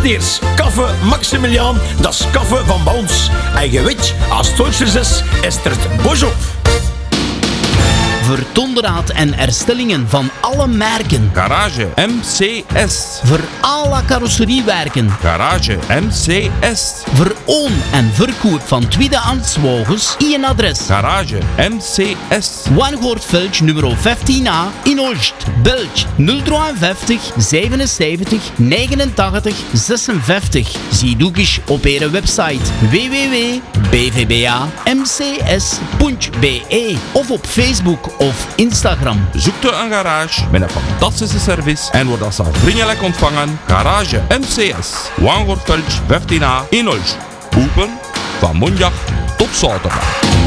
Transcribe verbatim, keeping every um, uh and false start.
Steers, kaffe Maximiliaan, dat is kaffe van Bons. En je weet, als het Duitsers is, is het bosch op. Voor onderhoud en herstellingen van alle merken. Garage M C S. Voor alle carrosseriewerken. Garage M C S. Voor oon- en verkoop van tweedehands wagens. Eén adres. Garage M C S. Wangoortveld nummer vijftien A in Olst. Belg nul vijf drie zevenenzeventig negenentachtig zesenvijftig. Zie ook eens op hun website w w w punt b v b a m c s punt b e of op Facebook of Instagram. Zoekt u een garage met een fantastische service en wordt als vriendelijk ontvangen. Garage M C S. Wangoortveld vijftien A in Olst. Open van maandag tot zaterdag.